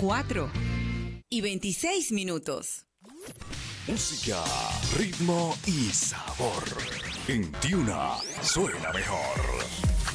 4:26. Música, ritmo y sabor. En Tiuna suena mejor.